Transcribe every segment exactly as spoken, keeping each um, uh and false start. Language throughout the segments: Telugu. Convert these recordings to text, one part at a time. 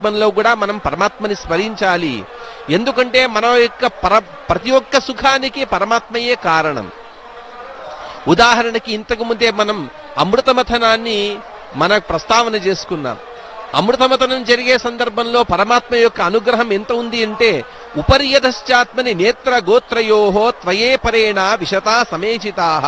సందర్భంలో కూడా మనం పరమాత్మని స్మరించాలి. ఎందుకంటే మన యొక్క పర ప్రతి ఒక్క సుఖానికి పరమాత్మయే కారణం. ఉదాహరణకి ఇంతకు ముందే మనం అమృతమథనాన్ని మన ప్రస్తావన చేసుకున్నాం. అమృతమథనం జరిగే సందర్భంలో పరమాత్మ యొక్క అనుగ్రహం ఎంత ఉంది అంటే, ఉపర్యధశ్చాత్మని నేత్ర గోత్రయోహో త్వయే పరేణ విశతా సమేచితాః.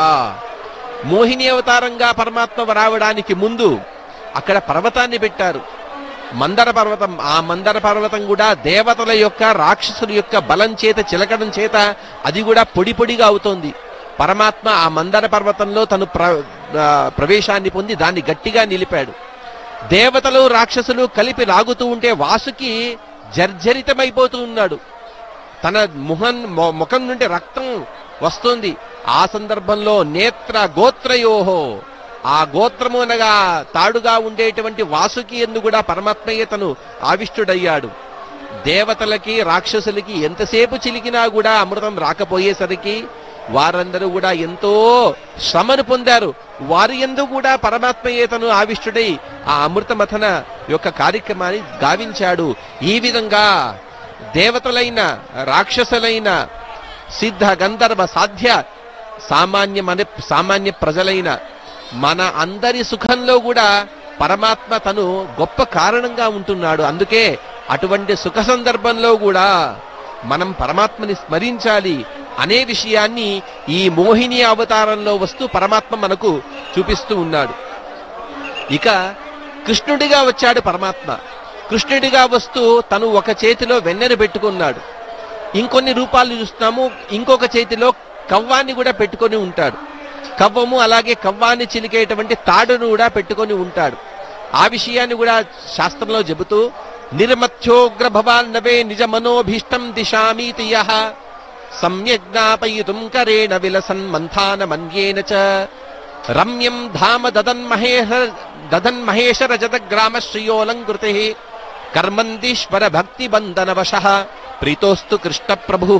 మోహిని అవతారంగా పరమాత్మ రావడానికి ముందు అక్కడ పర్వతాన్ని పెట్టారు, మందర పర్వతం. ఆ మందర పర్వతం కూడా దేవతల యొక్క రాక్షసుల యొక్క బలం చేత చిలకడం చేత అది కూడా పొడి పొడిగా అవుతోంది. పరమాత్మ ఆ మందర పర్వతంలో తను ప్ర ప్రవేశాన్ని పొంది దాన్ని గట్టిగా నిలిపాడు. దేవతలు రాక్షసులు కలిపి లాగుతూ ఉంటే వాసుకి జర్జరితమైపోతూ ఉన్నాడు. తన ముఖం ముఖం నుండి రక్తం వస్తుంది. ఆ సందర్భంలో నేత్ర గోత్రయోహో, ఆ గోత్రము అనగా తాడుగా ఉండేటువంటి వాసుకి ఎందు కూడా పరమాత్మయ్య తను ఆవిష్టుడయ్యాడు. దేవతలకి రాక్షసులకి ఎంతసేపు చిలికినా కూడా అమృతం రాకపోయేసరికి వారందరూ కూడా ఎంతో శ్రమను పొందారు. వారి యందు కూడా పరమాత్మయే తను ఆవిష్టుడై ఆ అమృతమథన యొక్క కార్యక్రమాన్ని గావించాడు. ఈ విధంగా దేవతలైన రాక్షసులైన సిద్ధ గంధర్వ సాధ్య సామాన్య మన సామాన్య ప్రజలైన మన అందరి సుఖంలో కూడా పరమాత్మ తను గొప్ప కారణంగా ఉంటున్నాడు. అందుకే అటువంటి సుఖ సందర్భంలో కూడా మనం పరమాత్మని స్మరించాలి అనే విషయాన్ని ఈ మోహిని అవతారంలో వస్తూ పరమాత్మ మనకు చూపిస్తూ ఉన్నాడు. ఇక కృష్ణుడిగా వచ్చాడు పరమాత్మ. కృష్ణుడిగా వస్తూ తను ఒక చేతిలో వెన్నెను పెట్టుకున్నాడు. ఇంకొన్ని రూపాలు చూస్తున్నాము, ఇంకొక చేతిలో కవ్వాన్ని కూడా పెట్టుకొని ఉంటాడు. కవ్వము అలాగే కవ్వాన్ని చిలికేటువంటి తాడును కూడా పెట్టుకొని ఉంటాడు. ఆ విషయాన్ని కూడా శాస్త్రంలో చెబుతూ, నిర్మథ్యోగ్ర భవాన్నవే నిజ మనోభీష్టం దిశామీతి యః సమ్యజ్ఞాపయితుం కరేణ విలసన్ మంథాన మన్యేన చ రమ్యం ధామ దదన్ మహేష దదన్ మహేష రజత గ్రామ శ్రియోలంకృతే కర్మందీశ్వర భక్తి బంధన వశః ప్రీతోస్తు కృష్ణ ప్రభు.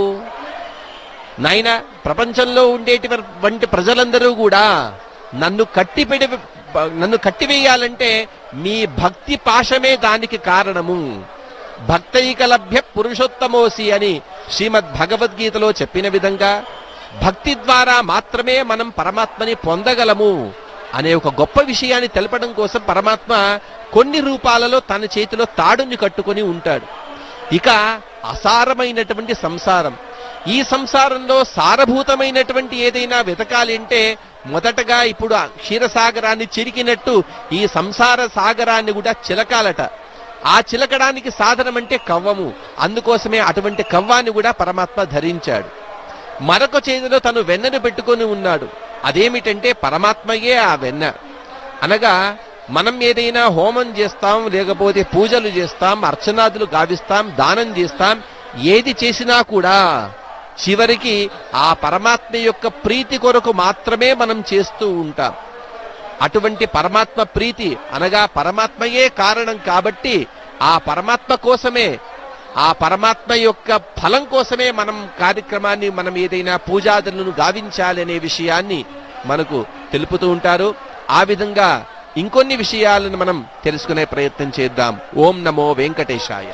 నాయన, ప్రపంచంలో ఉండేటువంటి ప్రజలందరూ కూడా నన్ను కట్టిపెడి నన్ను కట్టివేయాలంటే మీ భక్తి పాశమే దానికి కారణము. భక్తైకలభ్య పురుషోత్తమోసి అని శ్రీమద్ భగవద్గీతలో చెప్పిన విధంగా భక్తి ద్వారా మాత్రమే మనం పరమాత్మని పొందగలము అనే ఒక గొప్ప విషయాన్ని తెలపడం కోసం పరమాత్మ కొన్ని రూపాలలో తన చేతిలో తాడుని కట్టుకొని ఉంటాడు. ఇక అసారమైనటువంటి సంసారం, ఈ సంసారంలో సారభూతమైనటువంటి ఏదైనా వెతకాలి అంటే మొదటగా ఇప్పుడు క్షీరసాగరాన్ని చిరికినట్టు ఈ సంసార సాగరాన్ని కూడా చిలకాలట. ఆ చిలకడానికి సాధనం అంటే కవ్వము. అందుకోసమే అటువంటి కవ్వాన్ని కూడా పరమాత్మ ధరించాడు. మరొక చేతిలో తను వెన్నను పెట్టుకొని ఉన్నాడు. అదేమిటంటే పరమాత్మయే ఆ వెన్న. అనగా మనం ఏదైనా హోమం చేస్తాం, లేకపోతే పూజలు చేస్తాం, అర్చనాదులు గావిస్తాం, దానం చేస్తాం, ఏది చేసినా కూడా చివరికి ఆ పరమాత్మ యొక్క ప్రీతి కొరకు మాత్రమే మనం చేస్తూ ఉంటాం. అటువంటి పరమాత్మ ప్రీతి అనగా పరమాత్మయే కారణం కాబట్టి ఆ పరమాత్మ కోసమే, ఆ పరమాత్మ యొక్క ఫలం కోసమే మనం కార్యక్రమాన్ని, మనం ఏదైనా పూజాదులను గావించాలి అనే విషయాన్ని మనకు తెలుపుతూ ఉంటారు. ఆ విధంగా ఇంకొన్ని విషయాలను మనం తెలుసుకునే ప్రయత్నం చేద్దాం. ఓం నమో వెంకటేశాయ.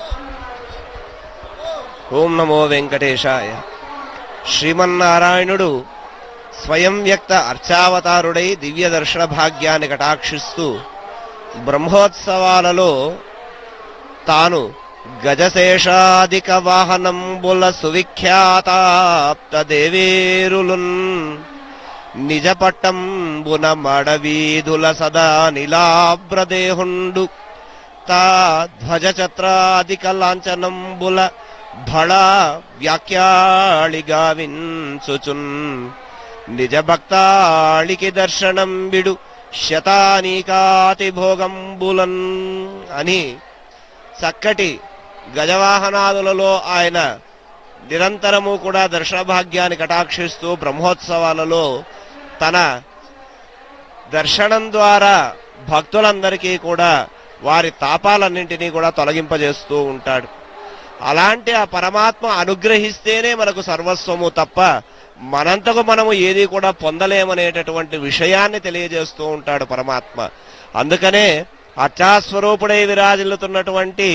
ఓం నమో వెంకటేశాయ. శ్రీమన్నారాయణుడు స్వయం వ్యక్త అర్చావతారుడై దివ్య దర్శన భాగ్యాన్ని కటాక్షిస్తూ బ్రహ్మోత్సవాలలో తాను గజశేషాధిక వాహనంబుల సువిఖ్యాతాప్త దేవేరులున్ నిజ పట్టంబున మడవీధుల సదా నిలాభ్రదేహుండు తా ధ్వజ ఛత్రాధిక లాంఛనంబుల భళ వ్యాఖ్యాళి గావించుచున్ నిజ భక్తాళికి దర్శనం విడు శతానీకాతి భోగంబులన్ అని చక్కటి గజవాహనాదులలో ఆయన నిరంతరము కూడా దర్శన భాగ్యాన్ని కటాక్షిస్తూ బ్రహ్మోత్సవాలలో తన దర్శనం ద్వారా భక్తులందరికీ కూడా వారి తాపాలన్నింటినీ కూడా తొలగింపజేస్తూ ఉంటాడు. అలాంటి ఆ పరమాత్మ అనుగ్రహిస్తేనే మనకు సర్వస్వము తప్ప మనంతకు మనము ఏది కూడా పొందలేమనేటటువంటి విషయాన్ని తెలియజేస్తూ ఉంటాడు పరమాత్మ. అందుకనే అర్చాస్వరూపుడై విరాజిల్లుతున్నటువంటి